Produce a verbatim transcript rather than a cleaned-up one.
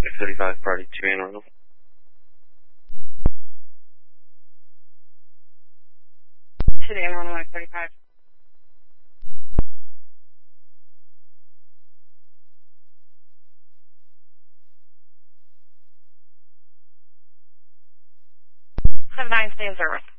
thirty-five, party two Anne Arundel. To the Anne Arundel I thirty-five. seven nine, stay in service.